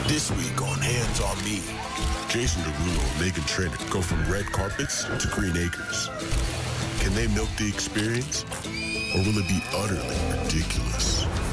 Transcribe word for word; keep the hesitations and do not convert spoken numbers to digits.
This week on Hands on Me, Jason Derulo and Megan Trainor go from red carpets to green acres. Can they milk the experience, or will it be utterly ridiculous?